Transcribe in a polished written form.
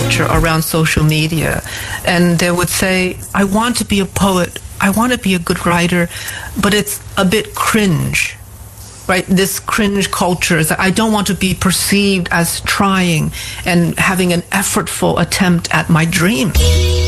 culture around social media, and they would say, I want to be a poet, I want to be a good writer, but it's a bit cringe. Right, this cringe culture is that I don't want to be perceived as trying and having an effortful attempt at my dream.